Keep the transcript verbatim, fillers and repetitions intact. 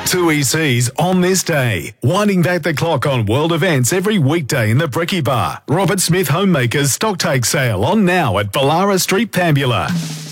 Two E Cs on this day. Winding back the clock on world events every weekday in the Bricky Bar. Robert Smith Homemakers stock take sale on now at Ballara Street, Pambula.